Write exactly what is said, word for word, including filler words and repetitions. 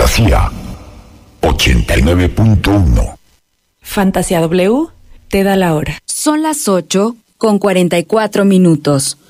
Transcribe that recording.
Fantasía ochenta y nueve punto uno. Fantasía W te da la hora. Son las ocho con cuarenta y cuatro minutos.